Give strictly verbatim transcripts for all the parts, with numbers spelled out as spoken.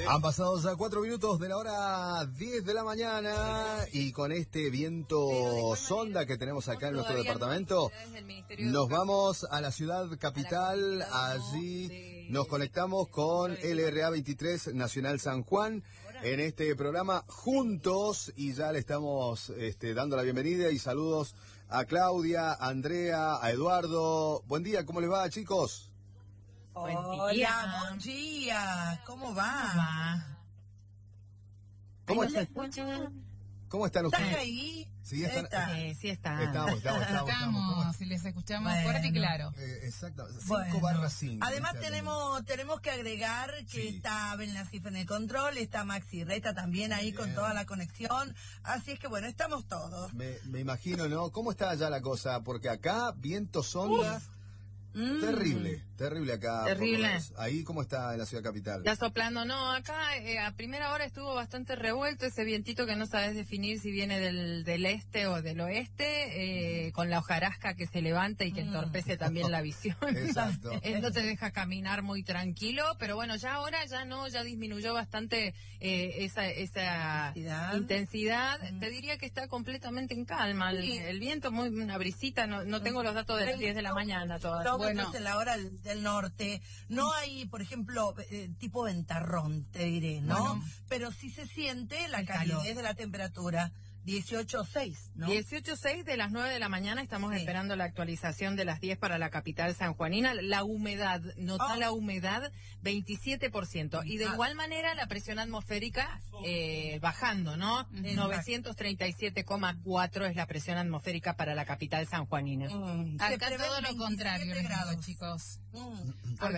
Han pasado ya cuatro minutos de la hora diez de la mañana y con este viento sonda que tenemos acá en nuestro departamento, nos vamos a la ciudad capital. Allí nos conectamos con L R A veintitrés Nacional San Juan en este programa Juntos, y ya le estamos este, dando la bienvenida y saludos a Claudia, a Andrea, a Eduardo. Buen día, ¿cómo les va, chicos? Hola, buen día. ¿Cómo va? ¿Cómo están? ¿Cómo están ustedes? ¿Estás ahí? Sí, están. Está. Sí, sí está. Estamos, estamos, estamos. Estamos, si les escuchamos Bueno. fuerte y claro. Eh, exacto, cinco Bueno. barra cinco. Además tenemos tenemos que agregar que Sí. está Belnacif en el control, está Maxi Reta también ahí con Bien. toda la conexión, así es que bueno, estamos todos. Me, me imagino, ¿no? ¿Cómo está allá la cosa? Porque acá, viento sonda. Mm. Terrible, terrible acá. Terrible. por lo menos. Ahí, ¿cómo está en la ciudad capital? Está soplando, no, acá eh, a primera hora estuvo bastante revuelto ese vientito que no sabes definir si viene del, del este o del oeste, eh, con la hojarasca que se levanta y que entorpece también la visión. Exacto. Eh, no te deja caminar muy tranquilo, pero bueno, ya ahora ya no, ya disminuyó bastante eh, esa, esa Intensidad. intensidad. Te diría que está completamente en calma. El, Sí. el viento, muy una brisita, no, no tengo los datos de las diez de la mañana todavía. Bueno, en la hora del, del norte no hay, por ejemplo, eh, tipo ventarrón, te diré, ¿no? Bueno. Pero sí se siente la El calidez calor. de la temperatura, dieciocho punto seis, ¿no? dieciocho punto seis de las nueve de la mañana, estamos Sí. esperando la actualización de las diez para la capital sanjuanina. La humedad, nota Oh. la humedad, veintisiete por ciento. Y de Ah. igual manera la presión atmosférica eh, bajando, ¿no? novecientos treinta y siete coma cuatro es la presión atmosférica para la capital sanjuanina. Mm, se Acá prevén todo lo veintisiete contrario, les digo, grados. chicos. Mm. A ver.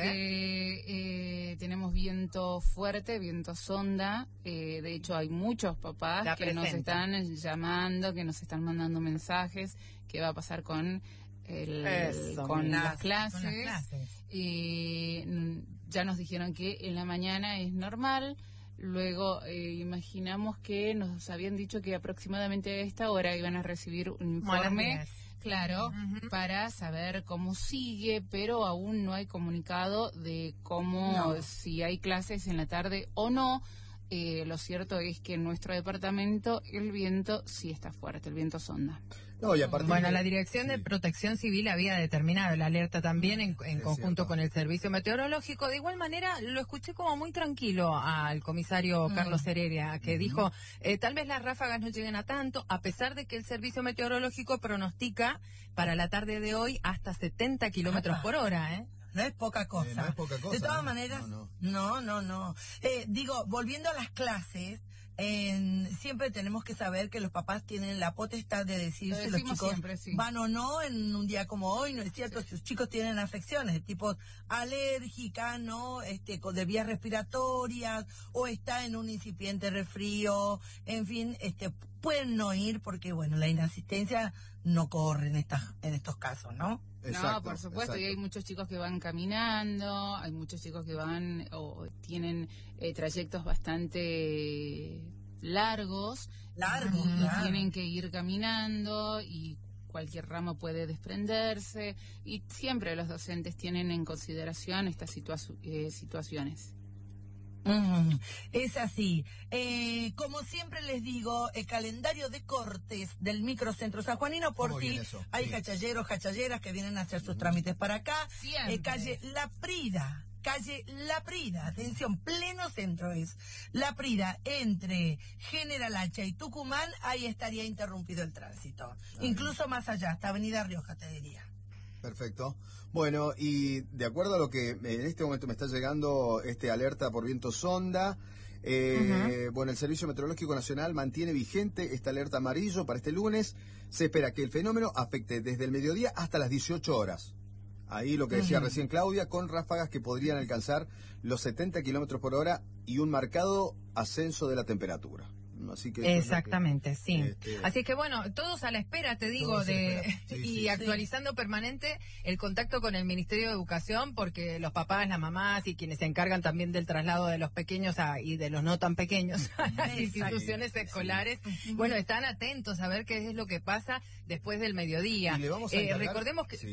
Porque eh, tenemos viento fuerte, viento sonda. Eh, de hecho, hay muchos papás La que nos presenta. están llamando, que nos están mandando mensajes. ¿Qué va a pasar con el, Eso, con, las- las clases? con las clases. Eh, n- ya nos dijeron que en la mañana es normal. Luego eh, imaginamos que nos habían dicho que aproximadamente a esta hora iban a recibir un Como a las informe. diez. Claro, para saber cómo sigue, pero aún no hay comunicado de cómo, No. si hay clases en la tarde o no. Eh, lo cierto es que en nuestro departamento el viento sí está fuerte, el viento sonda. No, y aparte Bueno, que- la Dirección de sí. Protección Civil había determinado la alerta también en, en Es conjunto cierto. con el Servicio Meteorológico. De igual manera, lo escuché como muy tranquilo al comisario Carlos Heredia, que dijo, eh, tal vez las ráfagas no lleguen a tanto, a pesar de que el Servicio Meteorológico pronostica para la tarde de hoy hasta setenta kilómetros por hora, ¿eh? No es poca cosa. Eh, no es poca cosa, De todas ¿no? maneras, No, no, no, no. Eh, digo, volviendo a las clases, en- siempre tenemos que saber que los papás tienen la potestad de decir Lo si los decimos chicos siempre, sí. van o no en un día como hoy. No es cierto, si sus chicos tienen afecciones de tipo alérgica, ¿no? Este, co- de vías respiratorias, o está en un incipiente resfrío, en fin, este, pueden no ir porque, bueno, la inasistencia no corre en estas, en estos casos, ¿no? Exacto, no, por supuesto, y hay exacto. muchos chicos que van caminando, hay muchos chicos que van o tienen eh, trayectos bastante largos, Largos, y claro. tienen que ir caminando y cualquier ramo puede desprenderse, y siempre los docentes tienen en consideración estas situa- eh, situaciones. Mm, es así. Eh, como siempre les digo, el calendario de cortes del microcentro sanjuanino, por ¿Cómo si viene eso? hay Sí. hachalleros, hachalleras que vienen a hacer sus trámites para acá. Siempre. Eh, calle La Prida. Calle La Prida, atención, pleno centro es. La Prida, entre General Hacha y Tucumán, ahí estaría interrumpido el tránsito. Incluso más allá, hasta Avenida Rioja, te diría. Perfecto. Bueno, y de acuerdo a lo que en este momento me está llegando este alerta por viento sonda, eh, bueno, el Servicio Meteorológico Nacional mantiene vigente esta alerta amarillo para este lunes. Se espera que el fenómeno afecte desde el mediodía hasta las dieciocho horas. Ahí lo que decía Ujú. recién Claudia, con ráfagas que podrían alcanzar los setenta kilómetros por hora y un marcado ascenso de la temperatura. Así que eso es lo que- Exactamente, sí. este, Así que bueno, todos a la espera, te digo, Todos a la de espera. Sí, y sí, actualizando permanente el contacto con el Ministerio de Educación, porque los papás, las mamás y quienes se encargan también del traslado de los pequeños a- y de los no tan pequeños a las Exacto. instituciones Sí, escolares, bueno, están atentos a ver qué es lo que pasa después del mediodía. Y le vamos a Eh, encargar- recordemos que, sí. que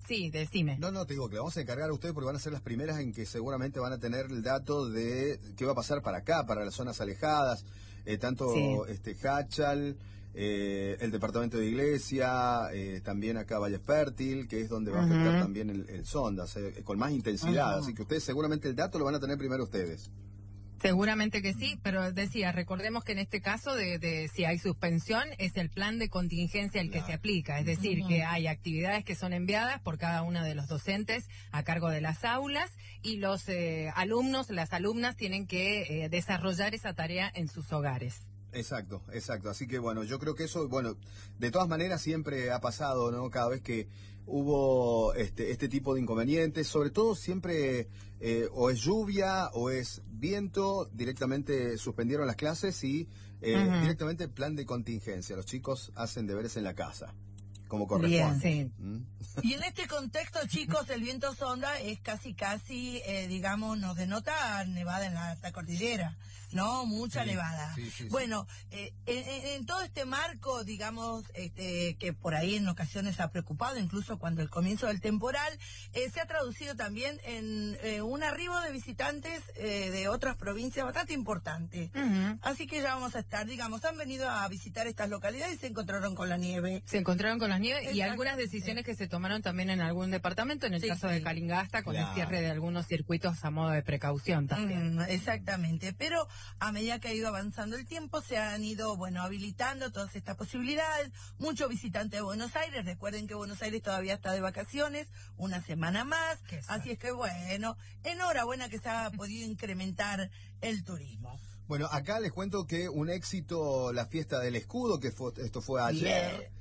Sí, decime. No, no, te digo que le vamos a encargar a ustedes porque van a ser las primeras en que seguramente van a tener el dato de qué va a pasar para acá, para las zonas alejadas, eh, tanto sí. este Hachal, eh, el departamento de Iglesia, eh, también acá Valle Fértil, que es donde va a afectar uh-huh. también el, el Sonda, eh, con más intensidad, uh-huh. así que ustedes seguramente el dato lo van a tener primero ustedes. Seguramente que sí, pero decía, recordemos que en este caso de, de si hay suspensión es el plan de contingencia el que claro. se aplica, es decir, uh-huh. que hay actividades que son enviadas por cada uno de los docentes a cargo de las aulas y los eh, alumnos, las alumnas tienen que eh, desarrollar esa tarea en sus hogares. Exacto, exacto. Así que bueno, yo creo que eso, bueno, de todas maneras siempre ha pasado, ¿no? Cada vez que hubo este este tipo de inconvenientes, sobre todo siempre eh, o es lluvia o es viento, directamente suspendieron las clases y eh, uh-huh. directamente plan de contingencia. Los chicos hacen deberes en la casa, como corresponde. Bien, sí. ¿Mm? Y en este contexto, chicos, el viento sonda es casi, casi, eh, digamos, nos denota nevada en la alta cordillera, ¿no? Mucha sí, nevada. Sí, sí, bueno, eh, en, en todo este marco, digamos, este, que por ahí en ocasiones ha preocupado, incluso cuando el comienzo del temporal, eh, se ha traducido también en eh, un arribo de visitantes eh, de otras provincias bastante importante. Uh-huh. Así que ya vamos a estar, digamos, han venido a visitar estas localidades y se encontraron con la nieve. Se encontraron con la nieve. Exacto. Y algunas decisiones que se tomaron también en algún departamento, en el sí, caso sí. de Calingasta, con claro. el cierre de algunos circuitos a modo de precaución también. Mm, exactamente, pero a medida que ha ido avanzando el tiempo, se han ido, bueno, habilitando todas estas posibilidades. Muchos visitantes de Buenos Aires, recuerden que Buenos Aires todavía está de vacaciones, una semana más, así es que bueno, enhorabuena que se ha podido incrementar el turismo. Bueno, acá les cuento que un éxito la fiesta del escudo, que fue, esto fue ayer. Bien.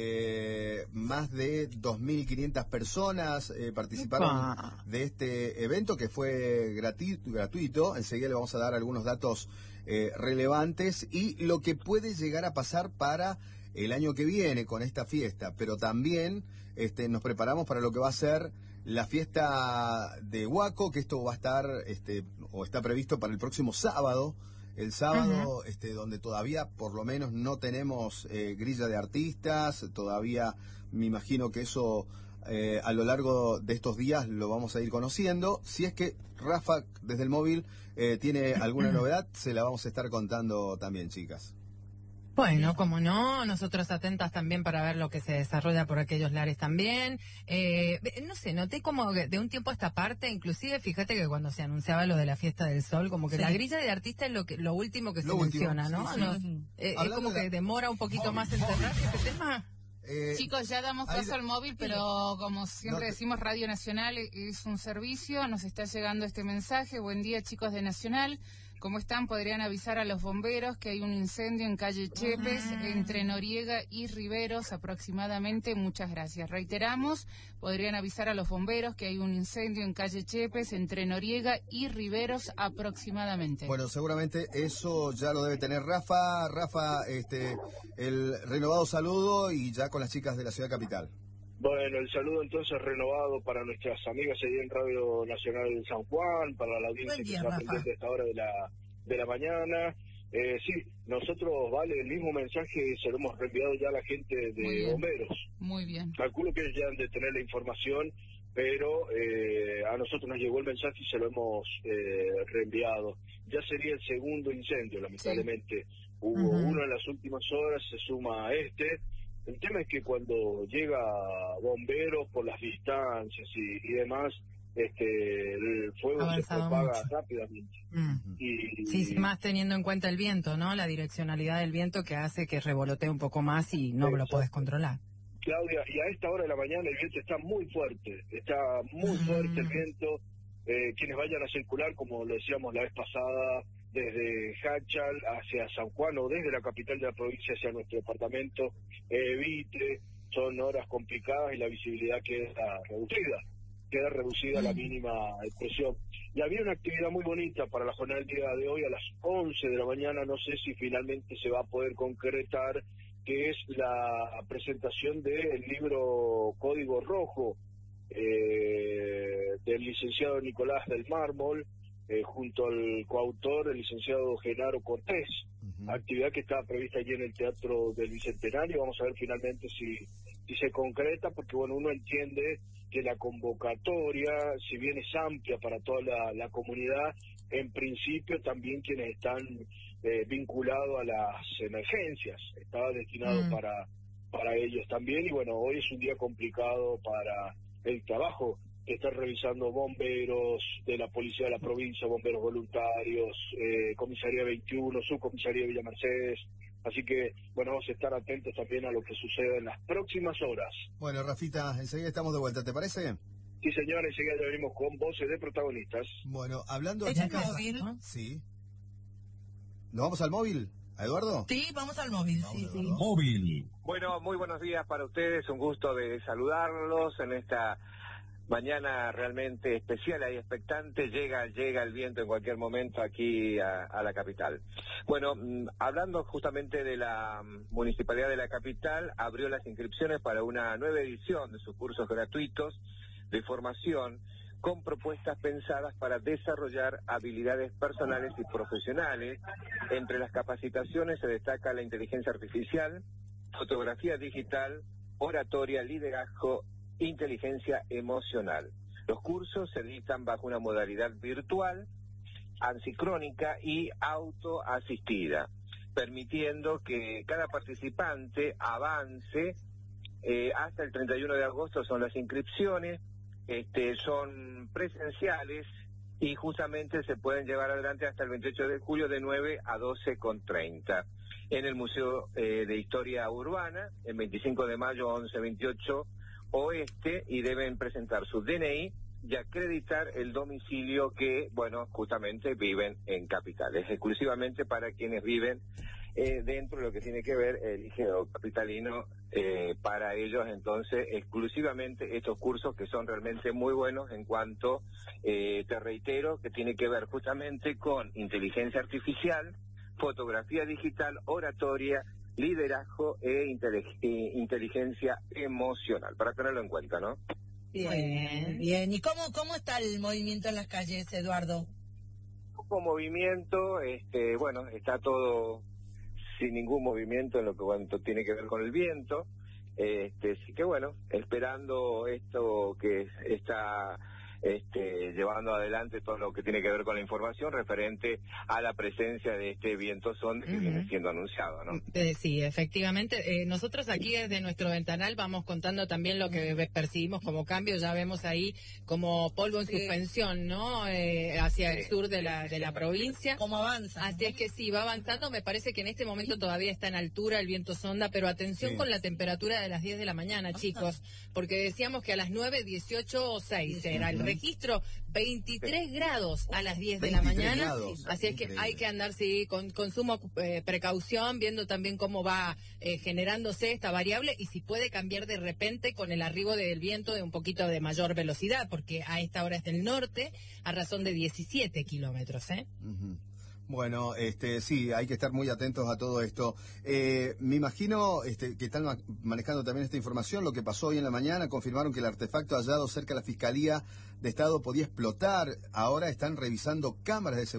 Eh, más de dos mil quinientas personas eh, participaron Upa. de este evento que fue gratuito, gratuito. Enseguida le vamos a dar algunos datos eh, relevantes y lo que puede llegar a pasar para el año que viene con esta fiesta, pero también este, nos preparamos para lo que va a ser la fiesta de Huaco, que esto va a estar este, o está previsto para el próximo sábado. El sábado, uh-huh. este, donde todavía por lo menos no tenemos eh, grilla de artistas, todavía me imagino que eso eh, a lo largo de estos días lo vamos a ir conociendo. Si es que Rafa desde el móvil eh, tiene alguna novedad, se la vamos a estar contando también, chicas. Bueno, como no, nosotros atentas también para ver lo que se desarrolla por aquellos lares también. Eh, no sé, noté como de un tiempo a esta parte, inclusive fíjate que cuando se anunciaba lo de la fiesta del sol, como que sí. la grilla de artistas es lo que lo último que lo se último, menciona, ¿no? Sí, sí. no eh, es como que la... demora un poquito móvil, más en cerrar ese tema. Eh, Chicos, ya damos paso ahí... al móvil, pero como siempre no te... decimos, Radio Nacional es un servicio, nos está llegando este mensaje. Buen día, chicos de Nacional. ¿Cómo están? Podrían avisar a los bomberos que hay un incendio en calle Chepes, uh-huh. entre Noriega y Riveros aproximadamente. Muchas gracias. Reiteramos, podrían avisar a los bomberos que hay un incendio en calle Chepes, entre Noriega y Riveros aproximadamente. Bueno, seguramente eso ya lo debe tener Rafa. Rafa, este, el renovado saludo y ya con las chicas de la ciudad capital. Bueno, el saludo entonces renovado para nuestras amigas allí en Radio Nacional de San Juan, para la audiencia día, que está pendiente a esta hora de la de la mañana. Eh, sí, nosotros, vale, el mismo mensaje se lo hemos reenviado ya a la gente de Muy bomberos. Muy bien. Calculo que ellos ya han de tener la información, pero eh, a nosotros nos llegó el mensaje y se lo hemos eh, reenviado. Ya sería el segundo incendio, lamentablemente. Sí. Hubo uh-huh. uno en las últimas horas, se suma a este. El tema es que cuando llega bomberos por las distancias y, y demás, este el fuego Avanzado se propaga mucho. rápidamente. Mm. Y, sí, sí, más teniendo en cuenta el viento, ¿no? La direccionalidad del viento que hace que revolotee un poco más y no Exacto. lo podés controlar. Claudia, y a esta hora de la mañana el viento está muy fuerte, está muy mm. fuerte el viento. Eh, quienes vayan a circular, como lo decíamos la vez pasada, desde Hachal hacia San Juan o desde la capital de la provincia hacia nuestro departamento, eh, evite, son horas complicadas y la visibilidad queda reducida, queda reducida a la mínima expresión. Y había una actividad muy bonita para la jornada del día de hoy a las once de la mañana, no sé si finalmente se va a poder concretar, que es la presentación del libro Código Rojo, eh, del licenciado Nicolás del Mármol, Eh, junto al coautor, el licenciado Genaro Cortés, uh-huh. actividad que estaba prevista allí en el Teatro del Bicentenario. Vamos a ver finalmente si, si se concreta, porque bueno, uno entiende que la convocatoria, si bien es amplia para toda la, la comunidad, en principio también quienes están eh, vinculados a las emergencias, estaba destinado mm. para, para ellos también, y bueno, hoy es un día complicado para el trabajo que están realizando bomberos de la Policía de la Provincia, bomberos voluntarios, eh, Comisaría veintiuno, Subcomisaría de Villa Mercedes. Así que, bueno, vamos a estar atentos también a lo que suceda en las próximas horas. Bueno, Rafita, enseguida estamos de vuelta, ¿te parece? Sí, señora, enseguida ya venimos con voces de protagonistas. Bueno, hablando de... ¿Es el móvil? Sí. ¿Nos vamos al móvil, a Eduardo? Sí, vamos al móvil, vamos sí, Eduardo. sí. Móvil. Bueno, muy buenos días para ustedes, un gusto de saludarlos en esta mañana realmente especial y expectante. Llega, llega el viento en cualquier momento aquí a, a la capital. Bueno, mmm, hablando justamente de la Municipalidad de la Capital, abrió las inscripciones para una nueva edición de sus cursos gratuitos de formación con propuestas pensadas para desarrollar habilidades personales y profesionales. Entre las capacitaciones se destaca la inteligencia artificial, fotografía digital, oratoria, liderazgo, inteligencia emocional. Los cursos se dictan bajo una modalidad virtual, asincrónica y autoasistida, permitiendo que cada participante avance eh, hasta el treinta y uno de agosto. Son las inscripciones, este, son presenciales y justamente se pueden llevar adelante hasta el veintiocho de julio de nueve a doce con treinta en el Museo eh, de Historia Urbana, el veinticinco de mayo, once veintiocho Oeste, y deben presentar su D N I y acreditar el domicilio que, bueno, justamente viven en capitales, exclusivamente para quienes viven eh, dentro de lo que tiene que ver el Ejido Capitalino. Eh, para ellos, entonces, exclusivamente estos cursos que son realmente muy buenos en cuanto, eh, te reitero, que tiene que ver justamente con inteligencia artificial, fotografía digital, oratoria, liderazgo e inteligencia emocional, para tenerlo en cuenta, ¿no? Bien, bien. ¿Y cómo cómo está el movimiento en las calles, Eduardo? Como movimiento, este, bueno, está todo sin ningún movimiento en lo que cuanto tiene que ver con el viento, este, así que bueno, esperando esto que está este, llevando adelante todo lo que tiene que ver con la información referente a la presencia de este viento sonda que uh-huh. viene siendo anunciado, ¿no? Eh, sí, efectivamente. Eh, nosotros aquí desde nuestro ventanal vamos contando también lo que percibimos como cambio. Ya vemos ahí como polvo en sí. suspensión, ¿no? Eh, hacia sí. el sur de la de la provincia. ¿Cómo avanza? Así es que sí, va avanzando. Me parece que en este momento todavía está en altura el viento sonda, pero atención sí. con la temperatura de las diez de la mañana, chicos, porque decíamos que a las nueve, dieciocho o seis sí, era el registro, veintitrés grados a las diez de la mañana, grados. Así es que hay que andar sí, con, con suma eh, precaución, viendo también cómo va eh, generándose esta variable y si puede cambiar de repente con el arribo del viento de un poquito de mayor velocidad, porque a esta hora es del norte a razón de diecisiete kilómetros, ¿eh? Uh-huh. Bueno, este, sí, hay que estar muy atentos a todo esto. Eh, me imagino este, que están manejando también esta información. Lo que pasó hoy en la mañana, confirmaron que el artefacto hallado cerca de la Fiscalía de Estado podía explotar. Ahora están revisando cámaras de seguridad.